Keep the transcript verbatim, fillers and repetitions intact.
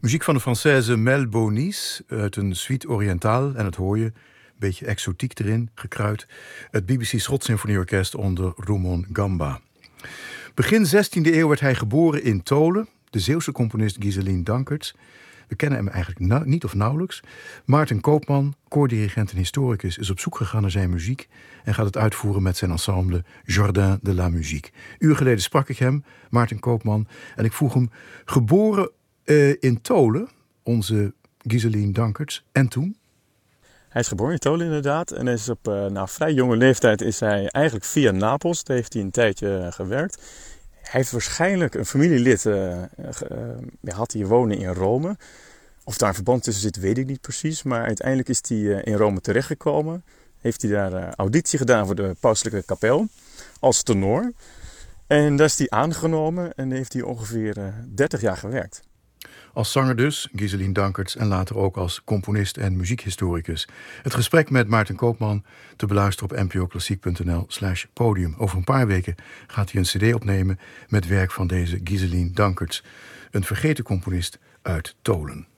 Muziek van de Française Mel Bonis uit een suite orientaal. En het hoor je, een beetje exotiek erin, gekruid. Het B B C Schrotsymfonieorkest onder Rumon Gamba. Begin zestiende eeuw werd hij geboren in Tolen. De Zeeuwse componist Ghiselien Dankerts. We kennen hem eigenlijk na- niet of nauwelijks. Maarten Koopman, koordirigent en historicus, is op zoek gegaan naar zijn muziek en gaat het uitvoeren met zijn ensemble Jardin de la Musique. Uur geleden sprak ik hem, Maarten Koopman, en ik vroeg hem, geboren uh, in Tolen, onze Ghiselien Dankerts, en toen? Hij is geboren in Tolen inderdaad en is op uh, nou, vrij jonge leeftijd is hij eigenlijk via Napels, daar heeft hij een tijdje uh, gewerkt. Hij heeft waarschijnlijk een familielid, uh, uh, uh, had hij wonen in Rome. Of daar een verband tussen zit, weet ik niet precies. Maar uiteindelijk is hij uh, in Rome terechtgekomen. Heeft hij daar uh, auditie gedaan voor de pauselijke kapel als tenor. En daar is hij aangenomen en heeft hij ongeveer uh, dertig jaar gewerkt. Als zanger dus, Ghiselien Dankerts, en later ook als componist en muziekhistoricus. Het gesprek met Maarten Koopman te beluisteren op npoklassiek.nl slash podium. Over een paar weken gaat hij een cd opnemen met werk van deze Ghiselien Dankerts, een vergeten componist uit Tolen.